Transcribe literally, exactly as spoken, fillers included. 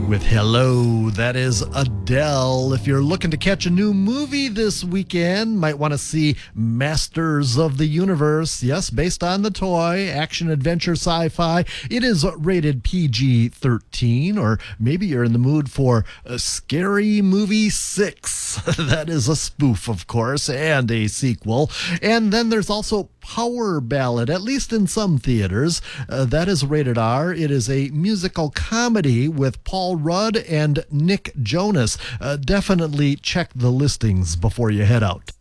with Hello. That is Adele. If you're looking to catch a new movie this weekend, might want to see Masters of the Universe. Yes, based on the toy, action, adventure, sci-fi. It is rated P G thirteen, or maybe you're in the mood for a Scary Movie six. That is a spoof, of course, and a sequel. And then there's also Power Ballad, at least in some theaters. Uh, that is rated R. It is a musical comedy with Paul Rudd and Nick Jonas. Uh, definitely check the listings before you head out.